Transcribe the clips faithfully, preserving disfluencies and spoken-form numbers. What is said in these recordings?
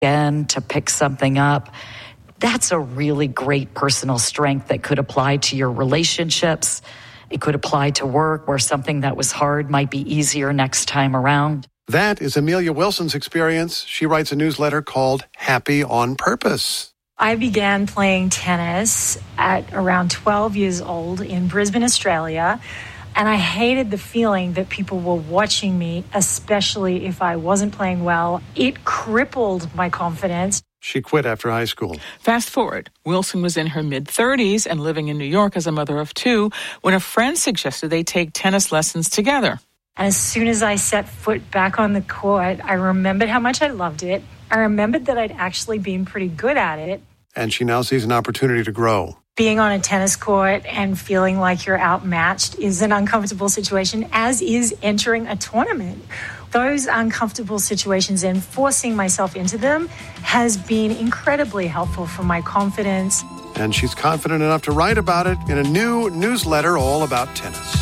again to pick something up. That's a really great personal strength that could apply to your relationships. It could apply to work where something that was hard might be easier next time around. That is Amelia Wilson's experience. She writes a newsletter called Happy on Purpose. I began playing tennis at around twelve years old in Brisbane, Australia, and I hated the feeling that people were watching me, especially if I wasn't playing well. It crippled my confidence. She quit after high school. Fast forward, Wilson was in her mid-thirties and living in New York as a mother of two when a friend suggested they take tennis lessons together. And as soon as I set foot back on the court, I remembered how much I loved it. I remembered that I'd actually been pretty good at it. And she now sees an opportunity to grow. Being on a tennis court and feeling like you're outmatched is an uncomfortable situation, as is entering a tournament. Those uncomfortable situations and forcing myself into them has been incredibly helpful for my confidence. And she's confident enough to write about it in a new newsletter all about tennis.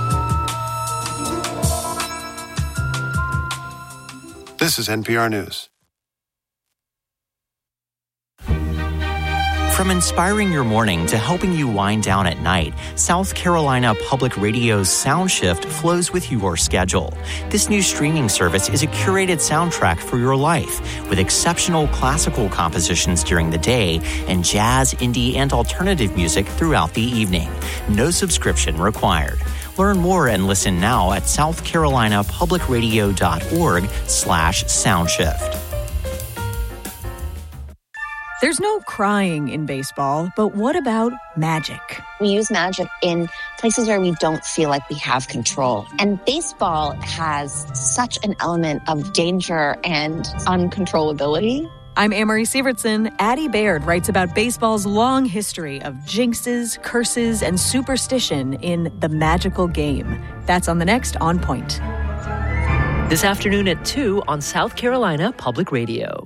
This is N P R News. From inspiring your morning to helping you wind down at night, South Carolina Public Radio's SoundShift flows with your schedule. This new streaming service is a curated soundtrack for your life, with exceptional classical compositions during the day and jazz, indie, and alternative music throughout the evening. No subscription required. Learn more and listen now at southcarolinapublicradio.org slash soundshift. There's no crying in baseball, but what about magic? We use magic in places where we don't feel like we have control. And baseball has such an element of danger and uncontrollability. I'm Amory Sievertson. Addie Baird writes about baseball's long history of jinxes, curses, and superstition in The Magical Game. That's on the next On Point. This afternoon at two on South Carolina Public Radio.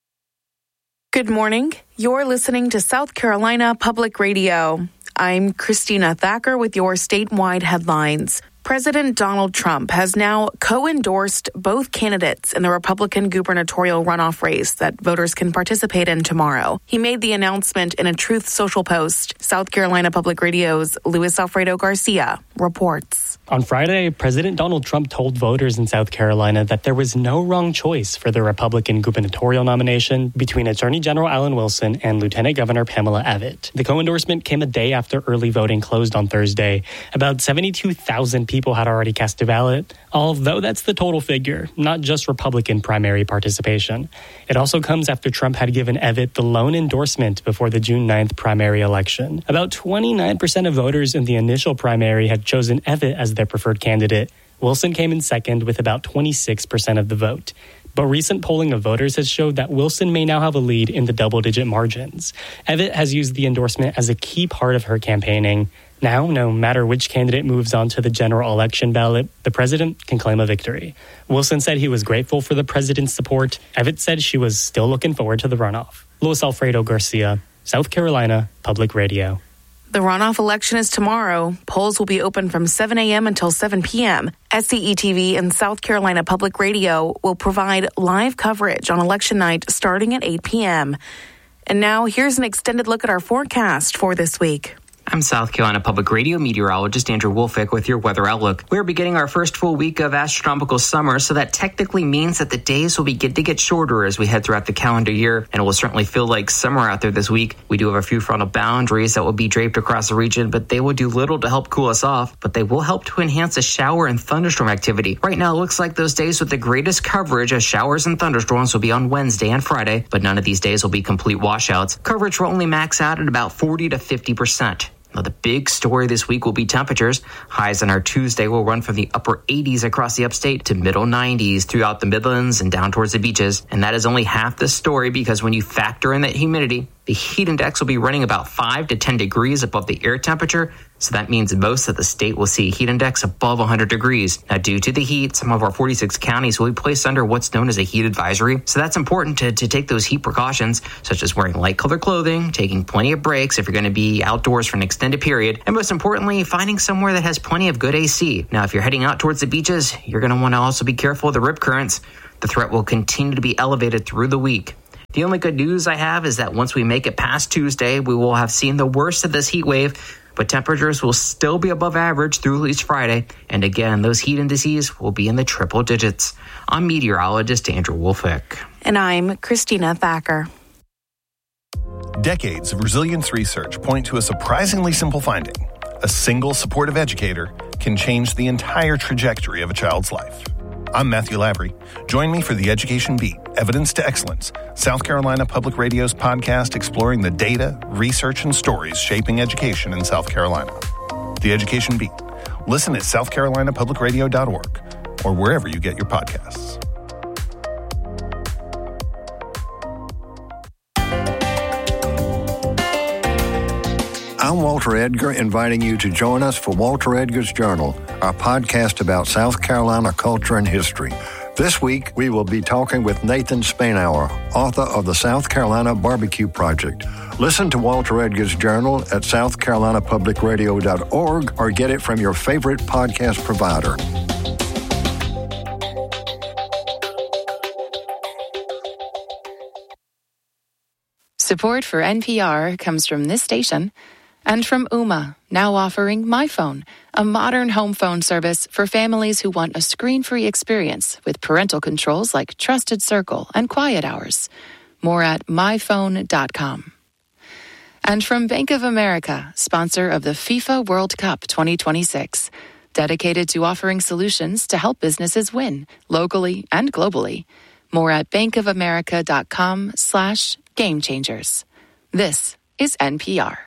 Good morning. You're listening to South Carolina Public Radio. I'm Christina Thacker with your statewide headlines. President Donald Trump has now co-endorsed both candidates in the Republican gubernatorial runoff race that voters can participate in tomorrow. He made the announcement in a Truth Social post. South Carolina Public Radio's Luis Alfredo Garcia reports. On Friday, President Donald Trump told voters in South Carolina that there was no wrong choice for the Republican gubernatorial nomination between Attorney General Alan Wilson and Lieutenant Governor Pamela Abbott. The co-endorsement came a day after early voting closed on Thursday. About seventy-two thousand people had already cast a ballot, although that's the total figure, not just Republican primary participation. It also comes after Trump had given Abbott the lone endorsement before the June ninth primary election. About twenty-nine percent of voters in the initial primary had chosen Abbott as their preferred candidate. Wilson came in second with about twenty-six percent of the vote. But recent polling of voters has showed that Wilson may now have a lead in the double-digit margins. Abbott has used the endorsement as a key part of her campaigning. Now, no matter which candidate moves on to the general election ballot, the president can claim a victory. Wilson said he was grateful for the president's support. Abbott said she was still looking forward to the runoff. Luis Alfredo Garcia, South Carolina Public Radio. The runoff election is tomorrow. Polls will be open from seven a.m. until seven p.m. S C E T V and South Carolina Public Radio will provide live coverage on election night starting at eight p.m. And now here's an extended look at our forecast for this week. I'm South Carolina Public Radio meteorologist Andrew Wolfick with your weather outlook. We're beginning our first full week of astronomical summer, so that technically means that the days will begin to get shorter as we head throughout the calendar year, and it will certainly feel like summer out there this week. We do have a few frontal boundaries that will be draped across the region, but they will do little to help cool us off, but they will help to enhance the shower and thunderstorm activity. Right now, it looks like those days with the greatest coverage of showers and thunderstorms will be on Wednesday and Friday, but none of these days will be complete washouts. Coverage will only max out at about forty to fifty percent. Now, the big story this week will be temperatures. Highs on our Tuesday will run from the upper eighties across the upstate to middle nineties throughout the Midlands and down towards the beaches. And that is only half the story, because when you factor in that humidity, the heat index will be running about five to ten degrees above the air temperature. So that means most of the state will see a heat index above one hundred degrees. Now, due to the heat, some of our forty-six counties will be placed under what's known as a heat advisory. So that's important to, to take those heat precautions, such as wearing light colored clothing, taking plenty of breaks if you're going to be outdoors for an extended period, and most importantly, finding somewhere that has plenty of good A C. Now, if you're heading out towards the beaches, you're going to want to also be careful of the rip currents. The threat will continue to be elevated through the week. The only good news I have is that once we make it past Tuesday, we will have seen the worst of this heat wave, but temperatures will still be above average through at least Friday. And again, those heat indices will be in the triple digits. I'm meteorologist Andrew Wolfick. And I'm Christina Thacker. Decades of resilience research point to a surprisingly simple finding. A single supportive educator can change the entire trajectory of a child's life. I'm Matthew Lavery. Join me for The Education Beat, Evidence to Excellence, South Carolina Public Radio's podcast exploring the data, research, and stories shaping education in South Carolina. The Education Beat. Listen at south carolina public radio dot org or wherever you get your podcasts. I'm Walter Edgar, inviting you to join us for Walter Edgar's Journal, our podcast about South Carolina culture and history. This week, we will be talking with Nathan Spainhour, author of the South Carolina Barbecue Project. Listen to Walter Edgar's Journal at south carolina public radio dot org or get it from your favorite podcast provider. Support for N P R comes from this station and from Ooma, now offering MyPhone, a modern home phone service for families who want a screen-free experience with parental controls like Trusted Circle and Quiet Hours. More at my phone dot com. And from Bank of America, sponsor of the FIFA World Cup twenty twenty-six, dedicated to offering solutions to help businesses win, locally and globally. More at bankofamerica.com slash game changers. This is N P R.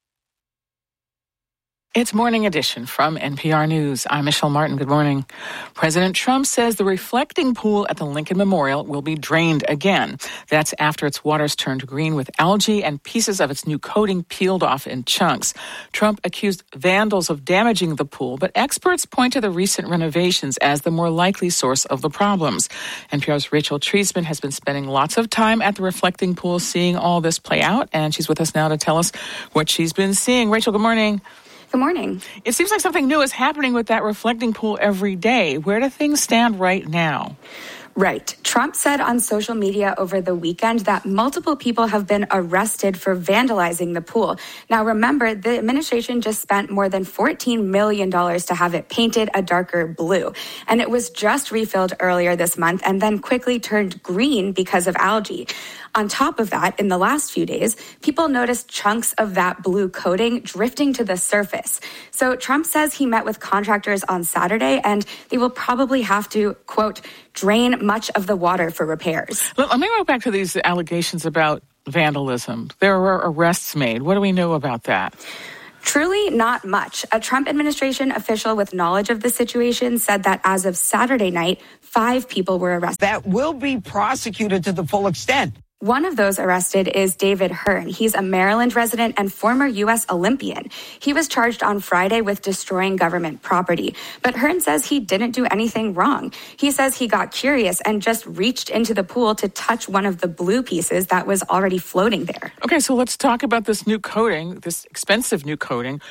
It's Morning Edition from N P R News. I'm Michelle Martin. Good morning. President Trump says the reflecting pool at the Lincoln Memorial will be drained again. That's after its waters turned green with algae and pieces of its new coating peeled off in chunks. Trump accused vandals of damaging the pool, but experts point to the recent renovations as the more likely source of the problems. N P R's Rachel Treisman has been spending lots of time at the reflecting pool seeing all this play out, and she's with us now to tell us what she's been seeing. Rachel, good morning. Good morning. It seems like something new is happening with that reflecting pool every day. Where do things stand right now? Right. Trump said on social media over the weekend that multiple people have been arrested for vandalizing the pool. Now, remember, the administration just spent more than fourteen million dollars to have it painted a darker blue. And it was just refilled earlier this month and then quickly turned green because of algae. On top of that, in the last few days, people noticed chunks of that blue coating drifting to the surface. So Trump says he met with contractors on Saturday and they will probably have to, quote, drain much of the water for repairs. Let me go back to these allegations about vandalism. There were arrests made. What do we know about that? Truly not much. A Trump administration official with knowledge of the situation said that as of Saturday night, five people were arrested. That will be prosecuted to the full extent. One of those arrested is David Hearn. He's a Maryland resident and former U S Olympian. He was charged on Friday with destroying government property. But Hearn says he didn't do anything wrong. He says he got curious and just reached into the pool to touch one of the blue pieces that was already floating there. Okay, so let's talk about this new coating, this expensive new coating.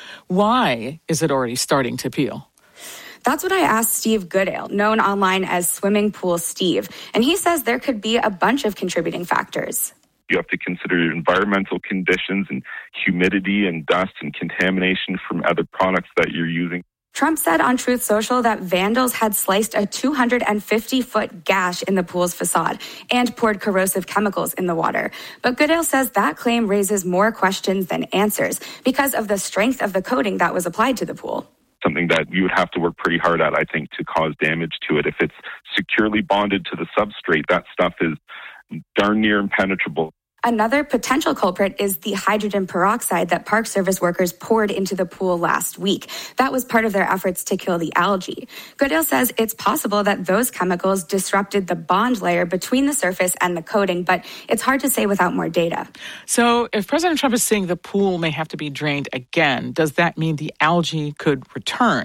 Why is it already starting to peel? That's what I asked Steve Goodale, known online as Swimming Pool Steve. And he says there could be a bunch of contributing factors. You have to consider environmental conditions and humidity and dust and contamination from other products that you're using. Trump said on Truth Social that vandals had sliced a two hundred fifty foot gash in the pool's facade and poured corrosive chemicals in the water. But Goodale says that claim raises more questions than answers because of the strength of the coating that was applied to the pool. Something that you would have to work pretty hard at, I think, to cause damage to it. If it's securely bonded to the substrate, that stuff is darn near impenetrable. Another potential culprit is the hydrogen peroxide that Park Service workers poured into the pool last week. That was part of their efforts to kill the algae. Goodale says it's possible that those chemicals disrupted the bond layer between the surface and the coating, but it's hard to say without more data. So if President Trump is saying the pool may have to be drained again, does that mean the algae could return?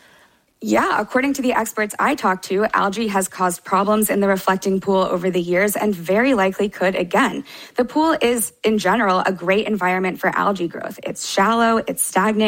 Yeah, according to the experts I talked to, algae has caused problems in the reflecting pool over the years and very likely could again. The pool is, in general, a great environment for algae growth. It's shallow, it's stagnant,